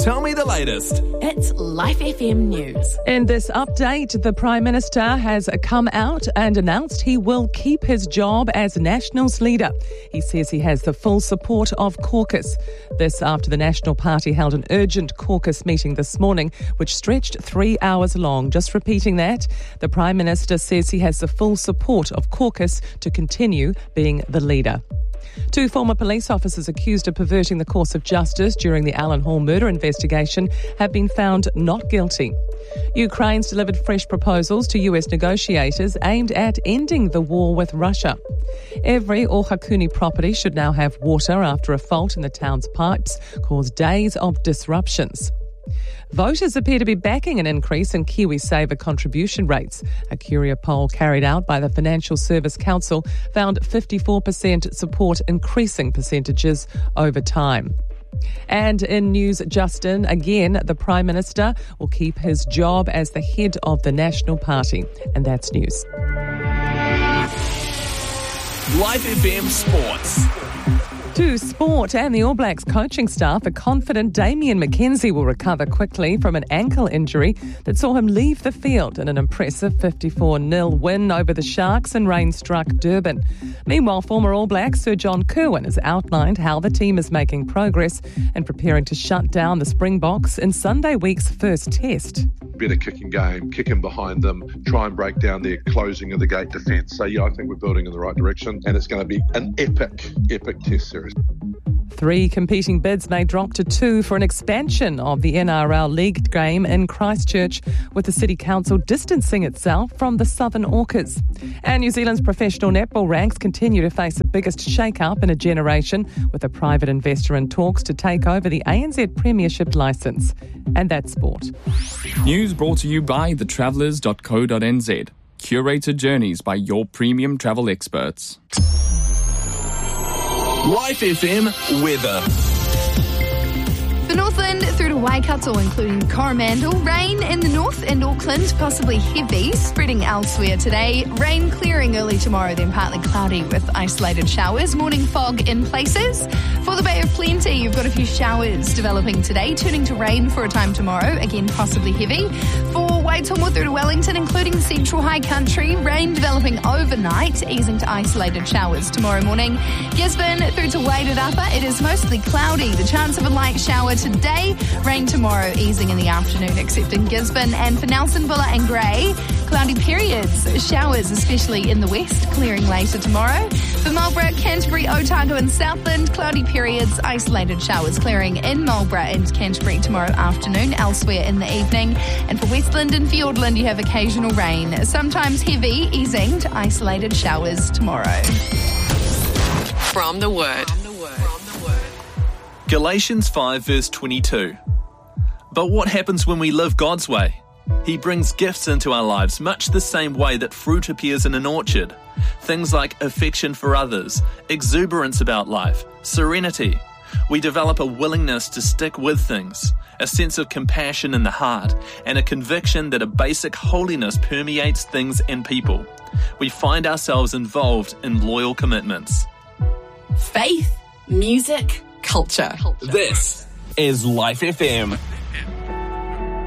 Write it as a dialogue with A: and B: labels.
A: Tell me the latest.
B: It's Life FM News.
C: In this update, the Prime Minister has come out and announced he will keep his job as Nationals leader. He says he has the full support of caucus. This after the National Party held an urgent caucus meeting this morning, which stretched 3 hours long. Just repeating that, the Prime Minister says he has the full support of caucus to continue being the leader. 2 former police officers accused of perverting the course of justice during the Allan Hall murder investigation have been found not guilty. Ukraine's delivered fresh proposals to US negotiators aimed at ending the war with Russia. Every Ohakune property should now have water after a fault in the town's pipes caused days of disruptions. Voters appear to be backing an increase in KiwiSaver contribution rates. A Curia poll carried out by the Financial Service Council found 54% support increasing percentages over time. And in news, Justin, again, the Prime Minister will keep his job as the head of the National Party. And that's news.
A: Life FM Sports.
C: To sport, and the All Blacks coaching staff are confident Damian McKenzie will recover quickly from an ankle injury that saw him leave the field in an impressive 54-0 win over the Sharks in rain-struck Durban. Meanwhile, former All Black Sir John Kirwan has outlined how the team is making progress and preparing to shut down the Springboks in Sunday week's first test.
D: Better kicking game, kicking behind them, try and break down their closing of the gate defence. So, I think we're building in the right direction, and it's going to be an epic test series.
C: 3 competing bids may drop to 2 for an expansion of the NRL League game in Christchurch, with the City Council distancing itself from the Southern Orcas. And New Zealand's professional netball ranks continue to face the biggest shake-up in a generation, with a private investor in talks to take over the ANZ Premiership licence. And that's sport.
E: News brought to you by thetravellers.co.nz. Curated journeys by your premium travel experts.
A: Life FM weather.
F: The Northland through to Waikato, including Coromandel. Rain in the north and Auckland, possibly heavy, spreading elsewhere today. Rain clearing early tomorrow, then partly cloudy with isolated showers. Morning fog in places. For the Bay of Plenty, you've got a few showers developing today, turning to rain for a time tomorrow, again possibly heavy. For Waitonga through to Wellington, including central high country, rain developing overnight, easing to isolated showers tomorrow morning. Gisborne through to Wairarapa, it is mostly cloudy. The chance of a light shower today, rain tomorrow, easing in the afternoon, except in Gisborne. And for Nelsonville and Grey, cloudy periods, showers, especially in the west, clearing later tomorrow. For Marlborough, Canterbury, Otago and Southland, cloudy periods, isolated showers clearing in Marlborough and Canterbury tomorrow afternoon, elsewhere in the evening. And for Westland and Fiordland, you have occasional rain, sometimes heavy, easing to isolated showers tomorrow.
B: From the Word.
G: Galatians 5 verse 22. But what happens when we live God's way? He brings gifts into our lives much the same way that fruit appears in an orchard. Things like affection for others, exuberance about life, serenity. We develop a willingness to stick with things, a sense of compassion in the heart, and a conviction that a basic holiness permeates things and people. We find ourselves involved in loyal commitments.
B: Faith, music, culture.
A: This is Life FM.